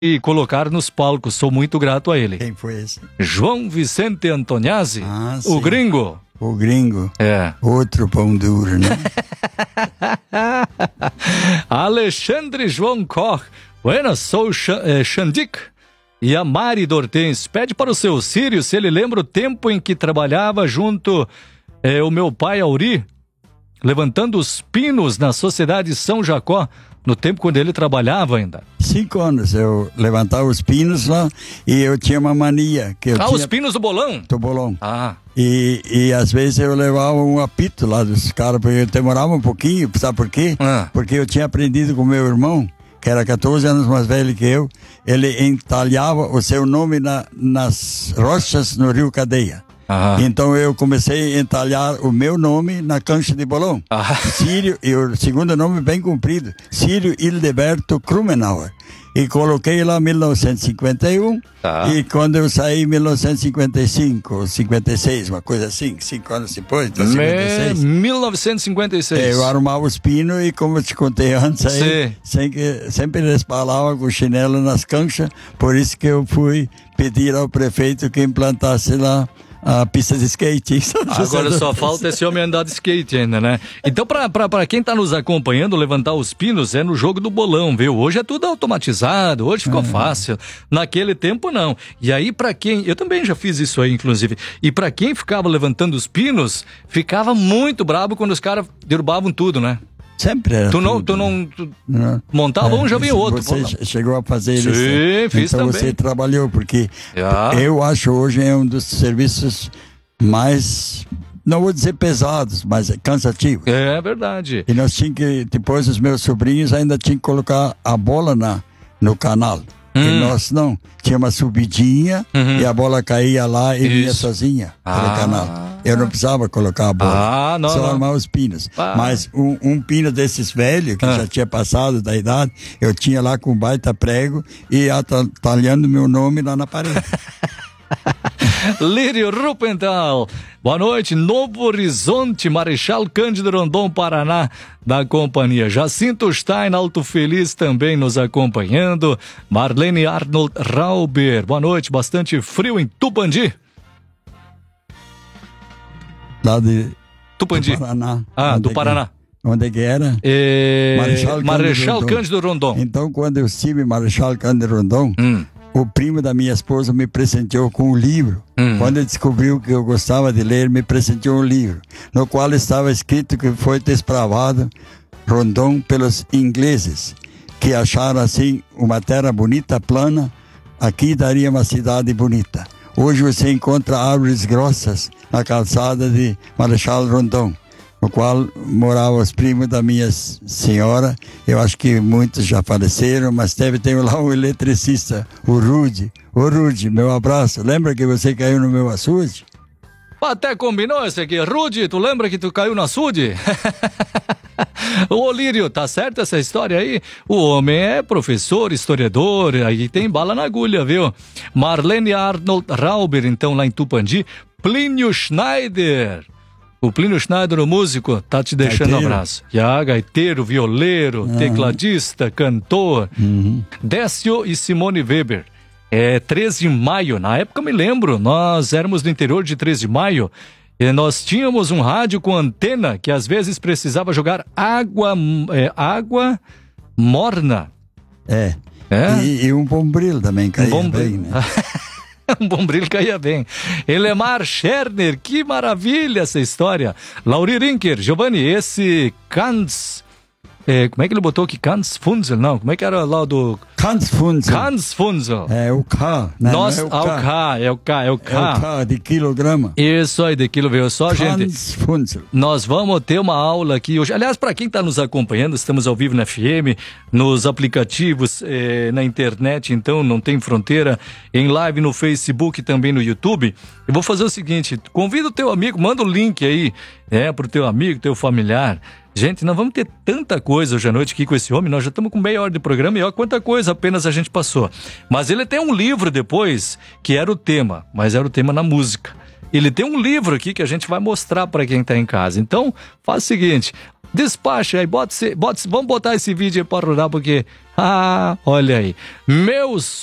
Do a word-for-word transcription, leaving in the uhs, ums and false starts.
e colocar nos palcos. Sou muito grato a ele. Quem foi esse? João Vicente Antoniazzi, ah, o sim. gringo. O gringo. É. Outro pão duro, né? Alexandre João Koch. Buenas, sou o Xandic. E a Mari Dortens pede para o seu Sírio se ele lembra o tempo em que trabalhava junto é, o meu pai Auri, levantando os pinos na Sociedade São Jacó, no tempo quando ele trabalhava ainda. Cinco anos eu levantava os pinos lá e eu tinha uma mania. Que eu ah, tinha... os pinos do bolão? Do bolão. Ah. E, e às vezes eu levava um apito lá dos caras, porque eu demorava um pouquinho, sabe por quê? Ah. Porque eu tinha aprendido com meu irmão, que era quatorze anos mais velho que eu, ele entalhava o seu nome na, nas rochas no Rio Cadeia. Ah. Então eu comecei a entalhar o meu nome na cancha de bolão. Ah. Sírio, e o segundo nome bem comprido, Sírio Hildeberto Krumenauer. E coloquei lá em mil novecentos e cinquenta e um, tá. E quando eu saí em mil novecentos e cinquenta e cinco, ou cinquenta e seis, uma coisa assim, cinco anos depois, então cinquenta e seis. mil novecentos e cinquenta e seis. Eu arrumava os pinos e, como eu te contei antes, aí, sem que, sempre eles falavam com chinelo nas canchas, por isso que eu fui pedir ao prefeito que implantasse lá a pista de skate. Agora só falta esse homem andar de skate ainda, né? Então, pra, pra, pra quem tá nos acompanhando, levantar os pinos é no jogo do bolão, viu? Hoje é tudo automatizado, hoje ficou é. fácil. Naquele tempo, não. E aí, pra quem... Eu também já fiz isso aí, inclusive. E pra quem ficava levantando os pinos, ficava muito brabo quando os caras derrubavam tudo, né? Sempre era. Tu não, tudo, tu não, tu não. montava é, um, já vinha outro. Você pô, chegou a fazer isso? Sim, fiz então também. Você trabalhou, porque yeah. eu acho hoje é um dos serviços mais, não vou dizer pesados, mas cansativos. É verdade. E nós tínhamos que, depois os meus sobrinhos ainda tinham que colocar a bola na, no canal. Hum. E nós não. Tinha uma subidinha uhum. e a bola caía lá e vinha sozinha ah. pelo canal. Eu não precisava colocar a bola, ah, não, só não. armar os pinos. Ah. Mas um, um pino desses velhos, que ah. já tinha passado da idade, eu tinha lá com baita prego e atalhando meu nome lá na parede. Lírio Rupental, boa noite, Novo Horizonte, Marechal Cândido Rondon, Paraná, da companhia. Jacinto Stein, Alto Feliz também nos acompanhando. Marlene Arnold Rauber, boa noite, bastante frio em Tupandi. Lá de Tupandi. Do Paraná. Ah, do Paraná. Onde que era? É... Marechal, Cândido, Marechal Rondon. Cândido Rondon. Então, quando eu estive em Marechal Cândido Rondon, hum. o primo da minha esposa me presenteou com um livro. Hum. Quando ele descobriu que eu gostava de ler, me presenteou um livro, no qual estava escrito que foi desbravado Rondon pelos ingleses, que acharam assim uma terra bonita, plana, aqui daria uma cidade bonita. Hoje você encontra árvores grossas na calçada de Marechal Rondon, no qual moravam os primos da minha senhora. Eu acho que muitos já faleceram, mas deve ter lá um eletricista, o Rude. Ô Rude, meu abraço. Lembra que você caiu no meu açude? Até combinou esse aqui. Rude, tu lembra que tu caiu no açude? Ô Lírio, tá certo essa história aí? O homem é professor, historiador, aí tem bala na agulha, viu? Marlene Arnold Rauber, então, lá em Tupandi. Plínio Schneider. O Plínio Schneider, o músico, tá te deixando um abraço. Já, gaiteiro, violeiro, uhum. tecladista, cantor. Uhum. Décio e Simone Weber. É três de maio, na época eu me lembro, nós éramos do interior de três de maio, e nós tínhamos um rádio com antena que às vezes precisava jogar água, é, água morna. É, é? E, e um bombril também caía um bem, né? Um bombril caía bem. Elemar Scherner, que maravilha essa história. Lauri Rinker, Giovanni, esse Kantz, é, como é que ele botou aqui? Kantz Funzel, não, como é que era lá do... Kantz Funzel. Kantz Funzel. É o K, né? Nós, é o K. K, é o K, é o K. É o K de quilograma. Isso aí, de quilo, viu? Só, Kantz gente, Funzel. Nós vamos ter uma aula aqui hoje. Aliás, para quem está nos acompanhando, estamos ao vivo na F M, nos aplicativos, eh, na internet, então não tem fronteira, em live no Facebook, também no YouTube. Eu vou fazer o seguinte, convida o teu amigo, manda o link aí, é, pro teu amigo, teu familiar. Gente, nós vamos ter tanta coisa hoje à noite aqui com esse homem, nós já estamos com meia hora de programa e olha quanta coisa apenas a gente passou. Mas ele tem um livro depois, que era o tema, mas era o tema na música. Ele tem um livro aqui que a gente vai mostrar para quem está em casa. Então, faz o seguinte, Despacha aí, bota, bota, vamos botar esse vídeo aí para rodar, porque, ah, olha aí, meus